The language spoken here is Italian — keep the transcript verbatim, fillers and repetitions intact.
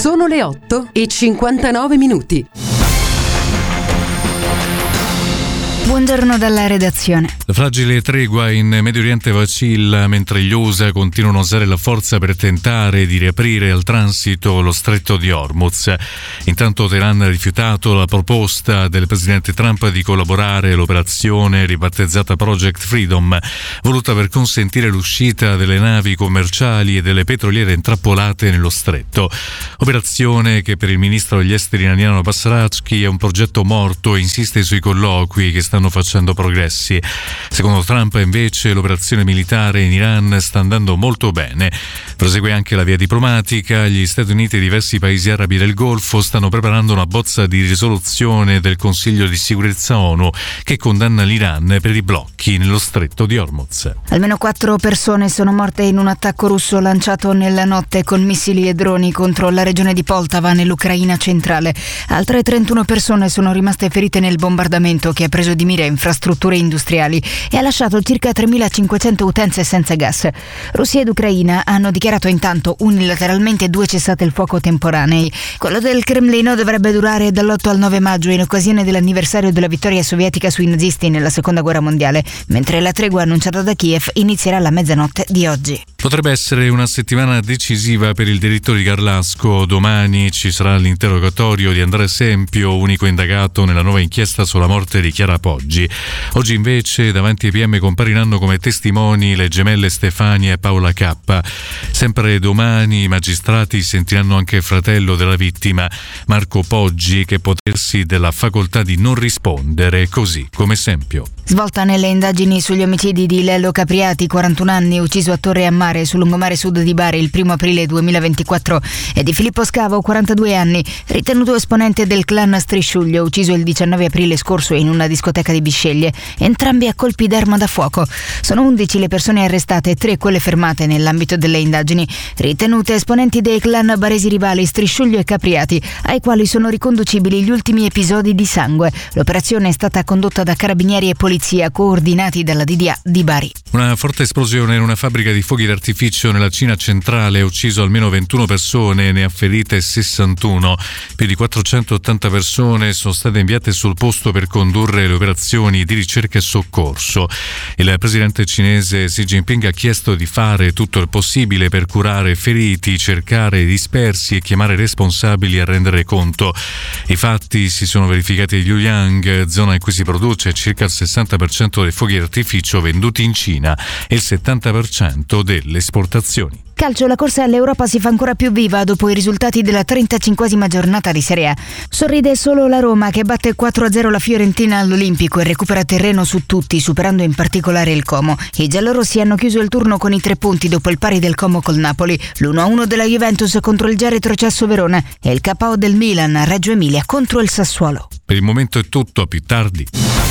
Sono le otto e cinquantanove minuti. Buongiorno dalla redazione. La fragile tregua in Medio Oriente vacilla mentre gli U S A continuano a usare la forza per tentare di riaprire al transito lo stretto di Hormuz. Intanto Teheran ha rifiutato la proposta del presidente Trump di collaborare all'operazione ribattezzata Project Freedom, voluta per consentire l'uscita delle navi commerciali e delle petroliere intrappolate nello stretto. Operazione che per il ministro degli esteri iraniano Abbas Araghchi è un progetto morto e insiste sui colloqui che stanno facendo progressi. Secondo Trump, invece, l'operazione militare in Iran sta andando molto bene. Prosegue anche la via diplomatica. Gli Stati Uniti e diversi paesi arabi del Golfo stanno preparando una bozza di risoluzione del Consiglio di sicurezza ONU che condanna l'Iran per i blocchi nello stretto di Hormuz. Almeno quattro persone sono morte in un attacco russo lanciato nella notte con missili e droni contro la regione di Poltava nell'Ucraina centrale. Altre trentuno persone sono rimaste ferite nel bombardamento che ha preso di mira infrastrutture industriali e ha lasciato circa tremilacinquecento utenze senza gas. Russia ed Ucraina hanno dichiarato intanto unilateralmente due cessate il fuoco temporanei. Quello del Cremlino dovrebbe durare dall'otto al nove maggio in occasione dell'anniversario della vittoria sovietica sui nazisti nella seconda guerra mondiale, mentre la tregua annunciata da Kiev inizierà alla mezzanotte di oggi. Potrebbe essere una settimana decisiva per il delitto di Garlasco. Domani ci sarà l'interrogatorio di Andrea Sempio, unico indagato nella nuova inchiesta sulla morte di Chiara Poggi. Oggi invece davanti ai P M compariranno come testimoni le gemelle Stefania e Paola K. Sempre domani i magistrati sentiranno anche il fratello della vittima, Marco Poggi, che potersi della facoltà di non rispondere, così come Sempio. Svolta nelle indagini sugli omicidi di Lello Capriati, quarantuno anni, ucciso a Torre a Mare sul lungomare sud di Bari il primo aprile duemilaventiquattro, e di Filippo Scavo, quarantadue anni, ritenuto esponente del clan Strisciuglio, ucciso il diciannove aprile scorso in una discoteca di Bisceglie, entrambi a colpi d'arma da fuoco. Sono undici le persone arrestate e tre quelle fermate nell'ambito delle indagini, ritenute esponenti dei clan baresi rivali Strisciuglio e Capriati, ai quali sono riconducibili gli ultimi episodi di sangue. L'operazione è stata condotta da carabinieri e polizia coordinati dalla D D A di Bari. Una forte esplosione in una fabbrica di fuochi d'artificio nella Cina centrale ha ucciso almeno ventuno persone e ne ha ferite sessantuno. Più di quattrocentottanta persone sono state inviate sul posto per condurre le operazioni di ricerca e soccorso. Il presidente cinese Xi Jinping ha chiesto di fare tutto il possibile per curare feriti, cercare i dispersi e chiamare responsabili a rendere conto. I fatti si sono verificati a Luoyang, zona in cui si produce circa il sessanta per cento dei fuochi d'artificio venduti in Cina e il settanta per cento delle esportazioni. Calcio, la corsa all'Europa si fa ancora più viva dopo i risultati della trentacinquesima giornata di Serie A. Sorride solo la Roma, che batte quattro a zero la Fiorentina all'Olimpico e recupera terreno su tutti, superando in particolare il Como. I giallorossi hanno chiuso il turno con i tre punti dopo il pari del Como col Napoli, l'uno a uno della Juventus contro il già retrocesso Verona e il K O del Milan a Reggio Emilia contro il Sassuolo. Per il momento è tutto, a più tardi.